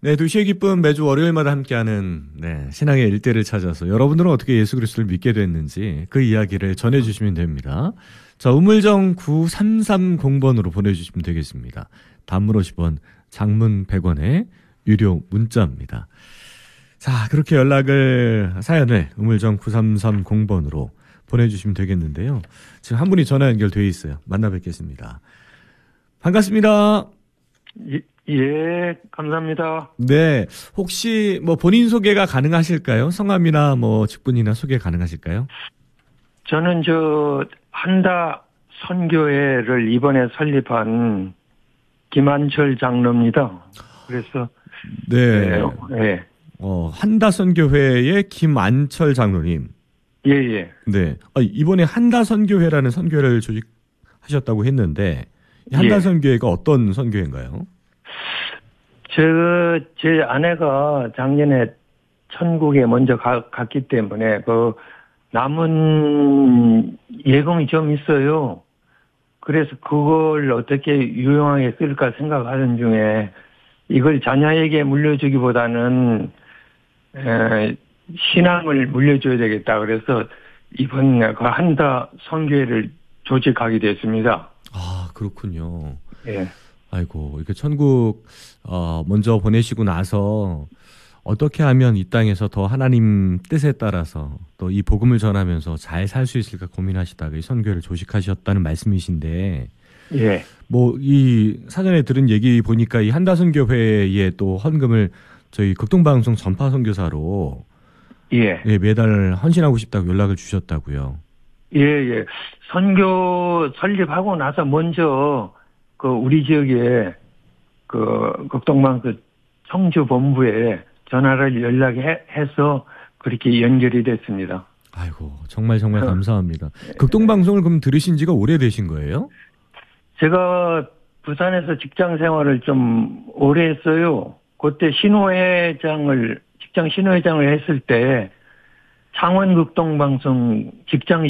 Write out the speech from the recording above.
네, 도시의 기쁨 매주 월요일마다 함께하는 신앙의 일대를 찾아서 여러분들은 어떻게 예수 그리스도를 믿게 됐는지 그 이야기를 전해주시면 됩니다. 자, 우물정 9330번으로 보내주시면 되겠습니다. 단문 50원, 장문 100원의 유료 문자입니다. 자, 그렇게 사연을 우물정 9330번으로 보내주시면 되겠는데요. 지금 한 분이 전화 연결되어 있어요. 만나 뵙겠습니다. 반갑습니다. 예, 감사합니다. 네, 혹시 본인 소개가 가능하실까요? 성함이나 직분이나 소개 가능하실까요? 저는 한다 선교회를 이번에 설립한 김한철 장로입니다. 그래서 네, 한다 선교회의 김안철 장로님. 예. 네, 이번에 한다 선교회라는 선교회를 조직하셨다고 했는데 한다 선교회가 어떤 선교회인가요? 제 아내가 작년에 천국에 먼저 갔기 때문에 남은 예금이 좀 있어요. 그래서 그걸 어떻게 유용하게 쓸까 생각하는 중에 이걸 자녀에게 물려주기보다는 신앙을 물려줘야 되겠다. 그래서 이번 한다 선교회를 조직하게 됐습니다. 아, 그렇군요. 예. 아이고, 이렇게 천국 먼저 보내시고 나서 어떻게 하면 이 땅에서 더 하나님 뜻에 따라서 또 이 복음을 전하면서 잘 살 수 있을까 고민하시다가 이 선교회를 조직하셨다는 말씀이신데, 예. 이 사전에 들은 얘기 보니까 이 한다 선교회에 또 헌금을 저희 극동방송 전파 선교사로 매달 헌신하고 싶다고 연락을 주셨다고요. 예. 선교 설립하고 나서 먼저 우리 지역에 극동방송 청주 본부에 전화를 연락해서 그렇게 연결이 됐습니다. 아이고, 정말 감사합니다. 극동방송을 그럼 들으신 지가 오래되신 거예요? 제가 부산에서 직장 생활을 좀 오래 했어요. 그때 직장 신호회장을 했을 때 창원 극동방송 직장